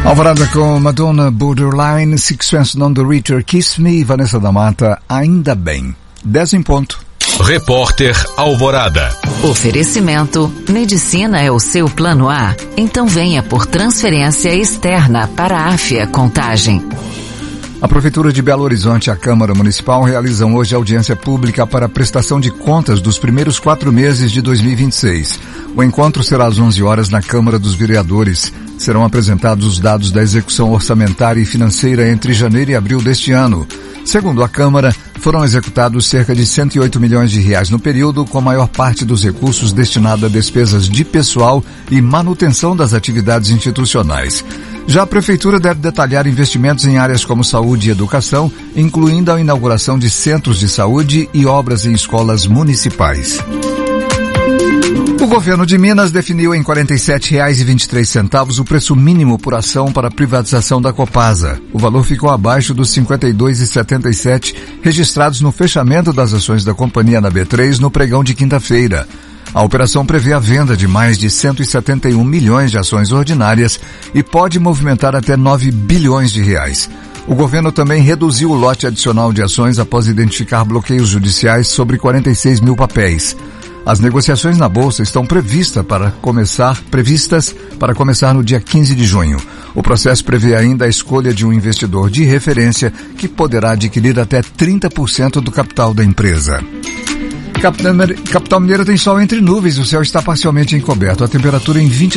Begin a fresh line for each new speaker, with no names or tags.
Alvorada com Madonna, Borderline, Sixpence None the Richer, Kiss Me, Vanessa da Mata, Ainda Bem. 10 em ponto.
Repórter Alvorada.
Oferecimento: medicina é o seu plano A? Então venha por transferência externa para a Áfia Contagem.
A Prefeitura de Belo Horizonte e a Câmara Municipal realizam hoje audiência pública para a prestação de contas dos primeiros 4 meses de 2026. O encontro será às 11 horas na Câmara dos Vereadores. Serão apresentados os dados da execução orçamentária e financeira entre janeiro e abril deste ano. Segundo a Câmara, foram executados cerca de 108 milhões de reais no período, com a maior parte dos recursos destinada a despesas de pessoal e manutenção das atividades institucionais. Já a Prefeitura deve detalhar investimentos em áreas como saúde e educação, incluindo a inauguração de centros de saúde e obras em escolas municipais. O governo de Minas definiu em R$ 47,23 o preço mínimo por ação para a privatização da Copasa. O valor ficou abaixo dos R$ 52,77 registrados no fechamento das ações da companhia na B3 no pregão de quinta-feira. A operação prevê a venda de mais de 171 milhões de ações ordinárias e pode movimentar até 9 bilhões de reais. O governo também reduziu o lote adicional de ações após identificar bloqueios judiciais sobre 46 mil papéis. As negociações na Bolsa estão previstas para começar no dia 15 de junho. O processo prevê ainda a escolha de um investidor de referência que poderá adquirir até 30% do capital da empresa. Capital Mineiro tem sol entre nuvens, o céu está parcialmente encoberto. A temperatura em 20